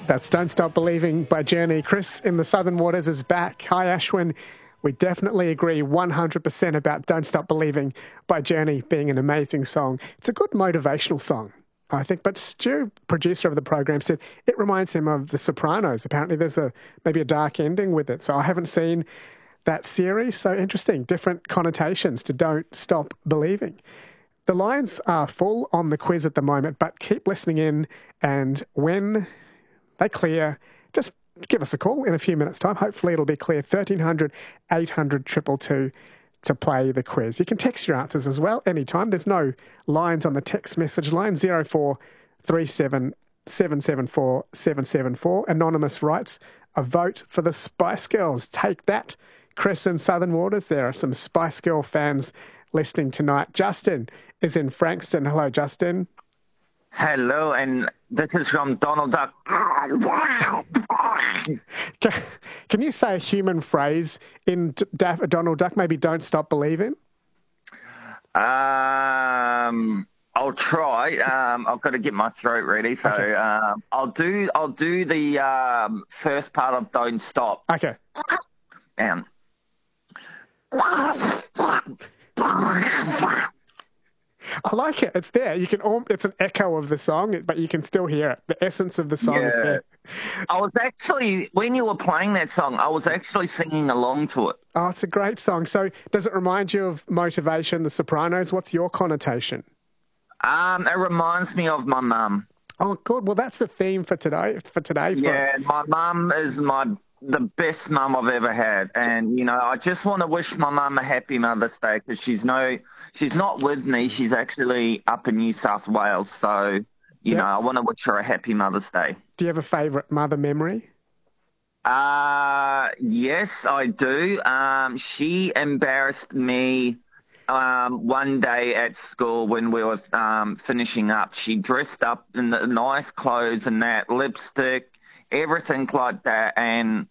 That's Don't Stop Believing by Journey. Chris in the Southern Waters is back. Hi, Ashwin. We definitely agree 100% about Don't Stop Believing by Journey being an amazing song. It's a good motivational song, I think. But Stu, producer of the program, said it reminds him of The Sopranos. Apparently there's maybe a dark ending with it. So I haven't seen that series. So interesting. Different connotations to Don't Stop Believing. The lines are full on the quiz at the moment, but keep listening in, and when they clear, just give us a call in a few minutes' time. Hopefully it'll be clear. 1300 800 222 to play the quiz. You can text your answers as well anytime. There's no lines on the text message line. 0437 774 774. Anonymous writes, a vote for the Spice Girls. Take that, Chris in Southern Waters. There are some Spice Girl fans listening tonight. Justin is in Frankston. Hello, Justin. Hello, and this is from Donald Duck. Can you say a human phrase in Donald Duck? Maybe "Don't stop believing." I'll try. I've got to get my throat ready, so okay. I'll do the first part of "Don't Stop." Okay. I like it. It's there. You can. It's an echo of the song, but you can still hear it. The essence of the song is there. I was actually, when you were playing that song, I was actually singing along to it. Oh, it's a great song. So, does it remind you of Motivation, The Sopranos? What's your connotation? It reminds me of my mum. Oh, good. Well, that's the theme for today. Yeah, my mum is the best mum I've ever had, and I just want to wish my mum a happy Mother's Day, because she's not with me. She's actually up in New South Wales, so I want to wish her a happy Mother's Day. Do you have a favourite mother memory? Yes, I do. She embarrassed me one day at school when we were finishing up. She dressed up in the nice clothes and that, lipstick, everything like that, and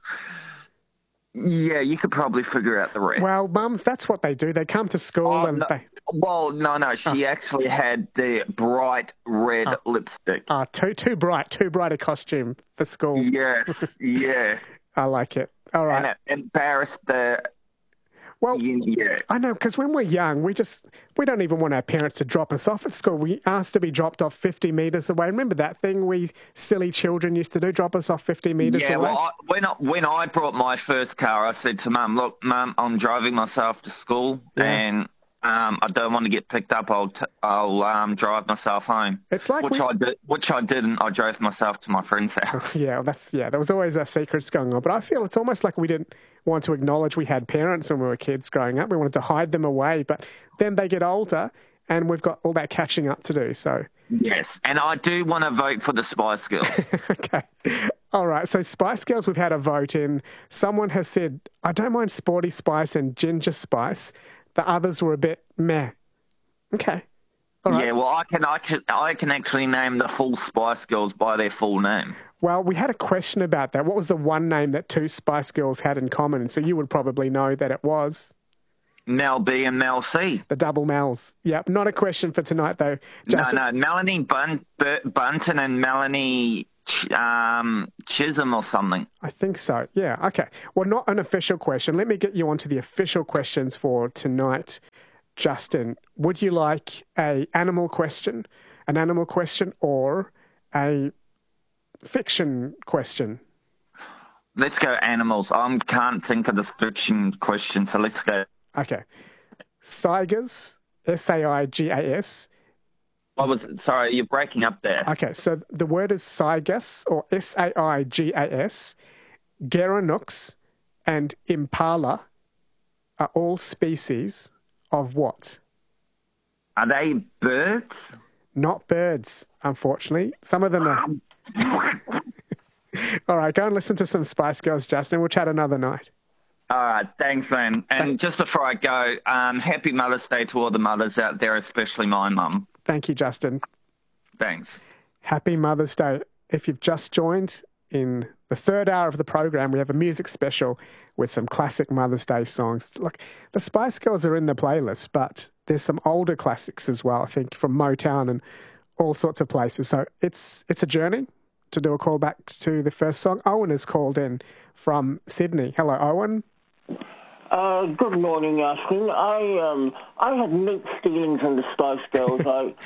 yeah, you could probably figure out the rest. Well, mums, that's what they do. They come to school and they... Well, no. She actually had the bright red lipstick. Too bright a costume for school. Yes, yes. I like it. All right. And it embarrassed the... Well, yeah. I know, because when we're young, we don't even want our parents to drop us off at school. We asked to be dropped off 50 metres away. Remember that thing we silly children used to do, drop us off 50 metres away? Yeah, well, when I brought my first car, I said to Mum, look, Mum, I'm driving myself to school, and I don't want to get picked up. I'll drive myself home. It's like which I didn't. I drove myself to my friend's house. Yeah, there was always secrets going on. But I feel it's almost like we didn't want to acknowledge we had parents when we were kids growing up. We wanted to hide them away, but then they get older, and we've got all that catching up to do. So yes, and I do want to vote for the Spice Girls. Okay. All right, so Spice Girls, we've had a vote in. Someone has said, I don't mind Sporty Spice and Ginger Spice. The others were a bit meh. Okay. All right. Yeah, well, I can actually name the full Spice Girls by their full name. Well, we had a question about that. What was the one name that two Spice Girls had in common? So you would probably know that it was... Mel B and Mel C. The double Mels. Yep, not a question for tonight, though. Justin. No, Melanie Bunton and Melanie Chisholm or something. I think so, yeah. Okay. Well, not an official question. Let me get you onto the official questions for tonight. Justin, would you like an animal question, or a fiction question? Let's go animals. I can't think of the fiction question, so let's go. Okay. Saigas, S-A-I-G-A-S. Sorry, you're breaking up there. Okay, so the word is Saigas, or S-A-I-G-A-S. Geronux and Impala are all species of what? Are they birds? Not birds, unfortunately. Some of them are... All right, go and listen to some Spice Girls, Justin. We'll chat another night. All right, thanks, man. And just before I go, happy Mother's Day to all the mothers out there, especially my mum. Thank you, Justin. Thanks. Happy Mother's Day. If you've just joined, in the third hour of the program, we have a music special with some classic Mother's Day songs. Look, the Spice Girls are in the playlist, but there's some older classics as well, I think, from Motown and all sorts of places. So it's a journey. to do a call back to the first song. Owen has called in from Sydney. Hello, Owen. Good morning, Ashwin. I had mixed feelings on the Spice Girls.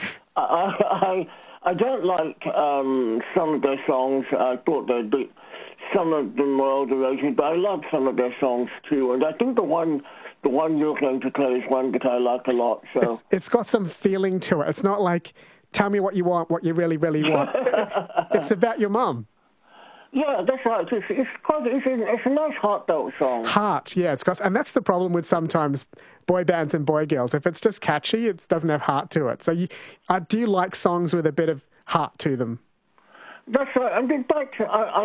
I don't like some of their songs. I thought some of them were overrated, but I love some of their songs too. And I think the one you're going to play is one that I like a lot. So it's got some feeling to it. It's not like tell me what you want, what you really, really want. It's about your mum. Yeah, that's right. It's a nice heartfelt song. Heart, yeah. And that's the problem with sometimes boy bands and boy girls. If it's just catchy, it doesn't have heart to it. So do you like songs with a bit of heart to them? That's right. And in fact,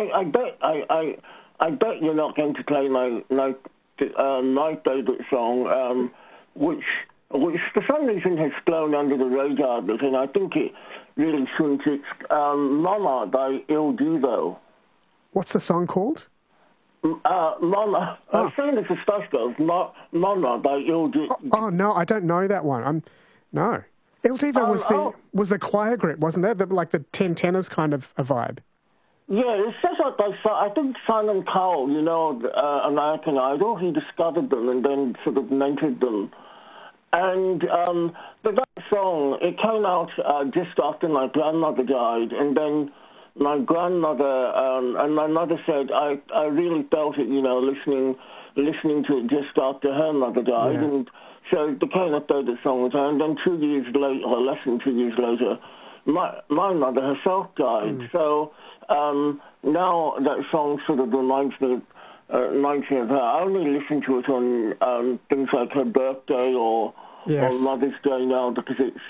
I bet you're not going to play my favourite song, which for some reason has flown under the radar, and I think it really suits. It's Mama by Il Divo. What's the song called? Mama. I was saying it's the Spice Girls. Mama by Il Divo. Oh, no, I don't know that one. No. Il Divo was the choir group, wasn't there? Like the Ten Tenors kind of a vibe. Yeah, it's set up by, I think, Simon Cowell, American Idol. He discovered them and then sort of mentored them. And that song, it came out just after my grandmother died, and then my grandmother and my mother said, I really felt it, listening to it just after her mother died, and so it became a favourite song with her. And then 2 years later, or less than 2 years later, my mother herself died. So now that song sort of reminds me of her. I only listen to it on things like her birthday or Mother's Day now because it's,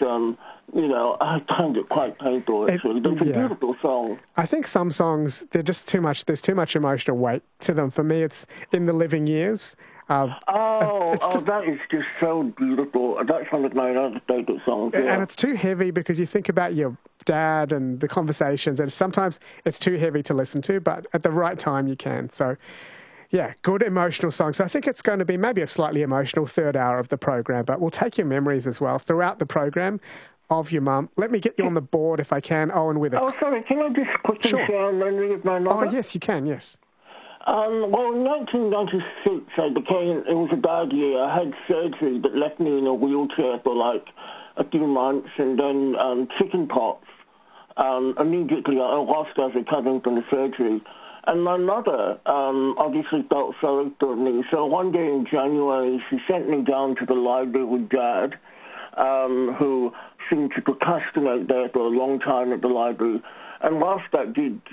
I find it quite painful, actually. It's a beautiful song. I think some songs, they're just too much, there's too much emotional weight to them. For me, it's In the Living Years. That is just so beautiful. That's one of my other favourite songs. Yeah. And it's too heavy because you think about your dad and the conversations, and sometimes it's too heavy to listen to, but at the right time you can. So, yeah, good emotional songs. I think it's going to be maybe a slightly emotional third hour of the program, but we'll take your memories as well throughout the program of your mum. Let me get you on the board if I can, Owen, with it. Oh, sorry, can I just quickly share a memory of my mother? Oh, yes, you can, yes. Well, in 1996, it was a bad year. I had surgery that left me in a wheelchair for like a few months, and then chicken pox. Immediately, whilst I was recovering from the surgery. And my mother obviously felt sorry for me. So one day in January, she sent me down to the library with Dad, who seemed to procrastinate there for a long time at the library. And whilst that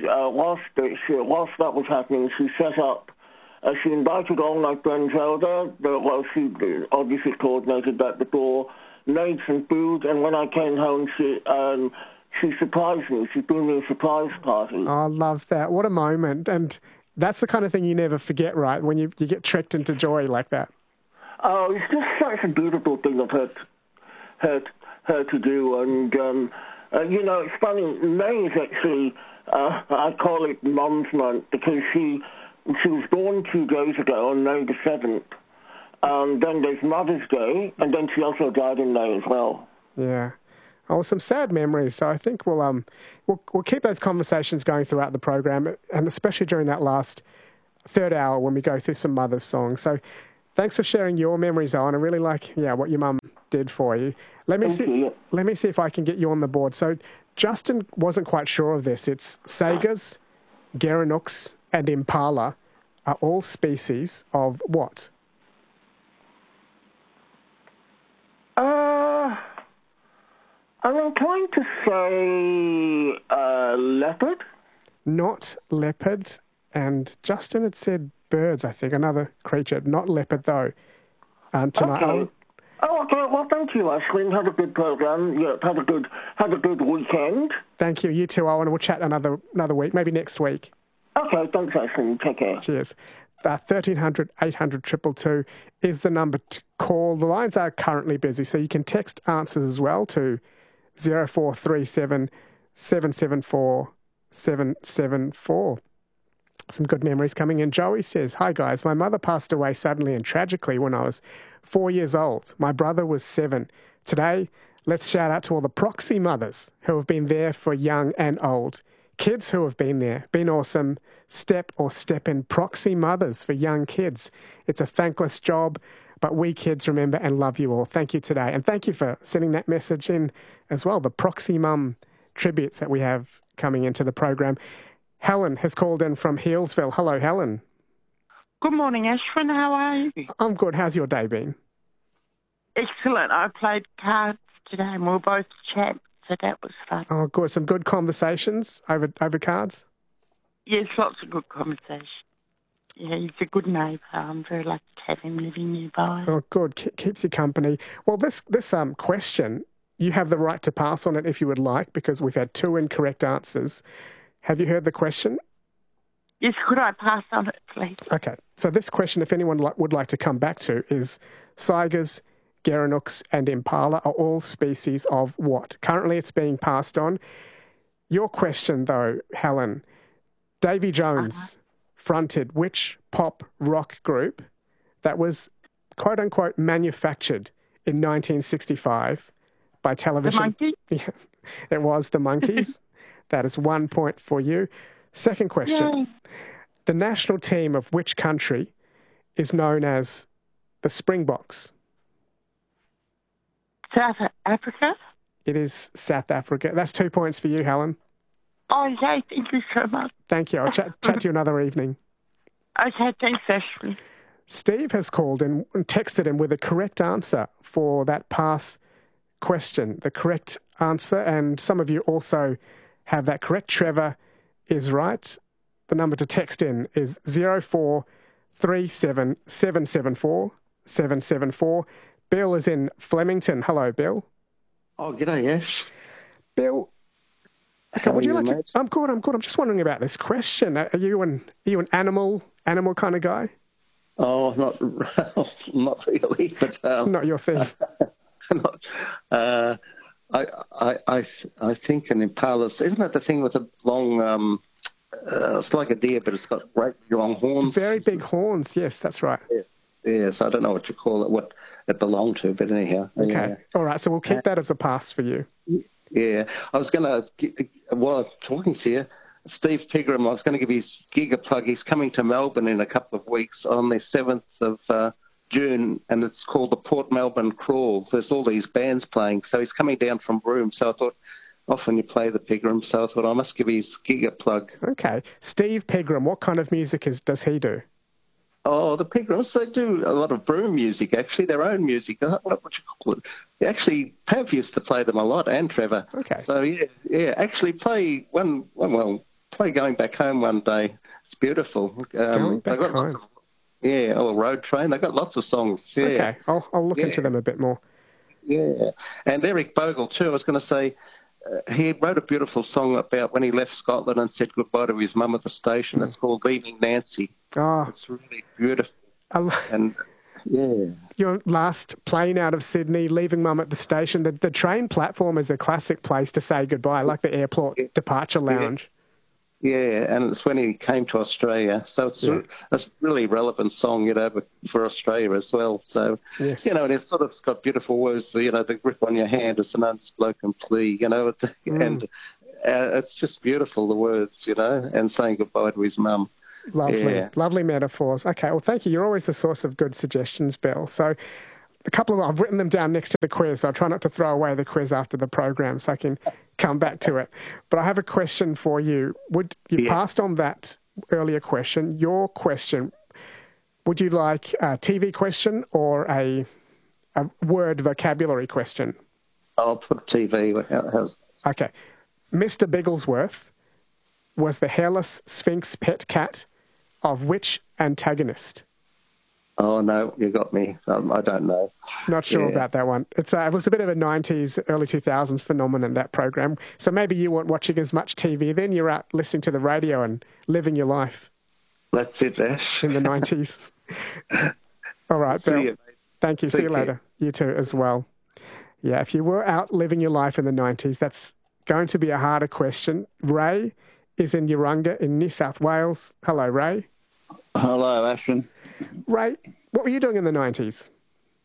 was happening, she set up. She invited all my friends over. She obviously coordinated that before. Made some food, and when I came home, she surprised me. She threw me a surprise party. Oh, I love that. What a moment. And that's the kind of thing you never forget, right, when you get tricked into joy like that. Oh, it's just such a beautiful thing of her to do. And, it's funny, May is actually, I call it Mum's Month because she was born 2 days ago on May the 7th. Then there's Mother's Day, and then she also died in May as well. Yeah. Oh, some sad memories. So I think we'll keep those conversations going throughout the program, and especially during that last third hour when we go through some Mother's songs. So thanks for sharing your memories, Owen. I really like what your mum did for you. Let me see if I can get you on the board. So Justin wasn't quite sure of this. It's sagas, gerenux, and impala are all species of what? I'm inclined to say leopard. Not leopard. And Justin had said birds, I think, another creature. Not leopard, though. Tonight. Okay. Oh, okay. Well, thank you, Ashwin. Have a good program. Yeah, have a good weekend. Thank you. You too, Owen. We'll chat another week, maybe next week. Okay, thanks, Ashwin. Take care. Cheers. 1300 800 222 is the number to call. The lines are currently busy, so you can text answers as well to 0437 774 774. Some good memories coming in. Joey says, "Hi guys, my mother passed away suddenly and tragically when I was 4 years old. My brother was 7. Today, let's shout out to all the proxy mothers who have been there for young and old. Kids who have been there, been awesome. Step or step in proxy mothers for young kids. It's a thankless job, but we kids remember and love you all. Thank you today. And thank you for sending that message in as well, the proxy mum tributes that we have coming into the program. Helen has called in from Healesville. Hello, Helen. Good morning, Ashwin. How are you? I'm good. How's your day been? Excellent. I played cards today and we were both chat, so that was fun. Oh, good. Some good conversations over cards? Yes, lots of good conversation. Yeah, he's a good neighbour. I'm very lucky to have him living nearby. Oh, good. Keeps you company. Well, this question, you have the right to pass on it if you would like, because we've had 2 incorrect answers. Have you heard the question? Yes, could I pass on it, please? Okay. So this question, if anyone would like to come back to, is Saigas, Gerenux and Impala are all species of what? Currently it's being passed on. Your question, though, Helen, Davy Jones fronted which pop rock group that was, quote-unquote, manufactured in 1965 by television? The Monkees? Yeah, it was the Monkees. That is 1 point for you. Second question. Yay. The national team of which country is known as the Springboks? South Africa? It is South Africa. That's 2 points for you, Helen. Oh, yay, thank you so much. Thank you. I'll chat to you another evening. Okay, thanks, Ashley. Steve has called in and texted in with a correct answer for that pass question, the correct answer, and some of you also have that correct. Trevor is right. The number to text in is 0437 774 774. Bill is in Flemington. Hello, Bill. Oh, g'day, Ash. Bill, okay, would you like to? I'm good. I'm just wondering about this question. Are you an animal kind of guy? Oh, not really, but not your thing. I think an impala, isn't that the thing with a long? It's like a deer, but it's got great long horns. Very big horns. Yes, that's right. Yes, I don't know what you call it, what it belonged to, but anyhow. Okay. Yeah. All right. So we'll keep that as a pass for you. Yeah. I was going to, while I'm talking to you, Steve Pigram, I was going to give his giga plug. He's coming to Melbourne in a couple of weeks on the 7th of June, and it's called the Port Melbourne Crawl. There's all these bands playing. So he's coming down from Broome. So I thought, often you play the Pigram, so I thought I must give his giga plug. Okay. Steve Pigram, what kind of music does he do? Oh, the Pigrams, they do a lot of Broome music, actually, their own music. I don't know what you call it. Actually, Pav used to play them a lot, and Trevor. Okay. So, yeah, actually play Going Back Home one day. It's beautiful. Going Back Home. Road Train. They've got lots of songs. Yeah. Okay, I'll look into them a bit more. Yeah, and Eric Bogle, too, I was going to say, he wrote a beautiful song about when he left Scotland and said goodbye to his mum at the station. It's called Leaving Nancy. Oh. It's really beautiful. And, yeah. Your last plane out of Sydney, leaving mum at the station, the train platform is a classic place to say goodbye, like the airport departure lounge. Yeah, and it's when he came to Australia. So it's a really relevant song, for Australia as well. So, yes. And it's got beautiful words, the grip on your hand is an unspoken plea, and it's just beautiful, the words, and saying goodbye to his mum. Lovely metaphors. Okay, well, thank you. You're always the source of good suggestions, Bill. So I've written them down next to the quiz. I'll try not to throw away the quiz after the program so I can come back to it. But I have a question for you. You passed on that earlier question. Your question, would you like a TV question or a word vocabulary question? I'll put TV. Okay. Mr. Bigglesworth was the hairless Sphinx pet cat of which antagonist? Oh, no, you got me. I don't know. Not sure about that one. It was a bit of a 90s, early 2000s phenomenon, that program. So maybe you weren't watching as much TV then. You're out listening to the radio and living your life. That's it, Ash. In the 90s. All right, Bill. See you, mate. Thank you. See you later. You too as well. Yeah, if you were out living your life in the 90s, that's going to be a harder question. Ray is in Urunga in New South Wales. Hello, Ray. Hello, Ashwin. Ray, what were you doing in the 90s?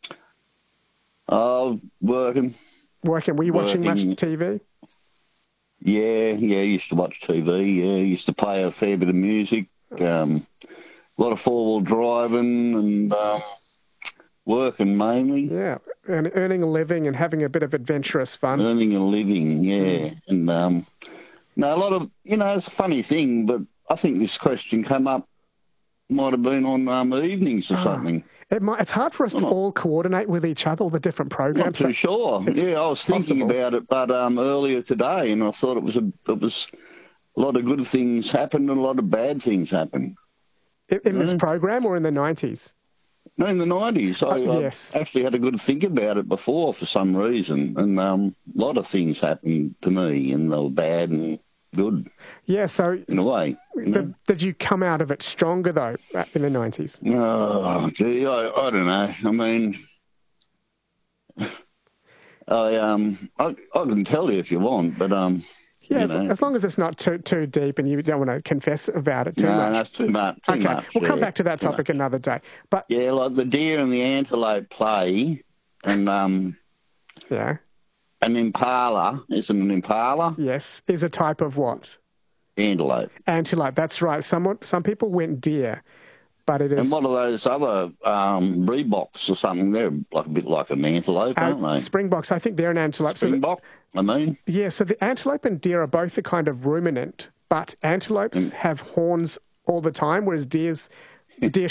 Working. Working. Were you watching much TV? Yeah, I used to watch TV. Yeah, used to play a fair bit of music. A lot of four-wheel driving and working mainly. Yeah, and earning a living and having a bit of adventurous fun. Earning a living, yeah. And no, a lot of, it's a funny thing, but I think this question came up, might have been on evenings or something. It's hard for us to all coordinate with each other, all the different programs. Not too sure. Yeah, I was thinking about it, but earlier today, and I thought it was a lot of good things happened and a lot of bad things happened. In this program or in the 90s? No, in the 90s. I actually had a good think about it before for some reason, and a lot of things happened to me, and they were bad and good. Yeah, so in a way. Did you come out of it stronger, though, in the 90s? Oh, gee, I don't know. I mean, I can tell you if you want, but yeah, as long as it's not too deep and you don't want to confess about it too much. No, that's too much. Okay, we'll come back to that topic another day. But yeah, like the deer and the antelope play, and yeah, an impala, isn't an impala? Yes, is a type of what? Antelope. Antelope, that's right. Some people went deer, but it is. And what are those other Reeboks or something? They're like a bit like an antelope, aren't they? Springboks, I think they're an antelope. Springbok, Yeah, so the antelope and deer are both a kind of ruminant, but antelopes have horns all the time, whereas deer